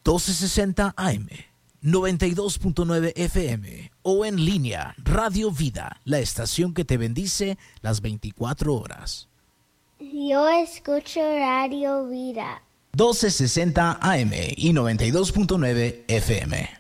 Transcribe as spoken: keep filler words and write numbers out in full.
doce sesenta A M, noventa y dos punto nueve F M o en línea Radio Vida, la estación que te bendice las veinticuatro horas. Yo escucho Radio Vida. doce sesenta A M y noventa y dos punto nueve F M.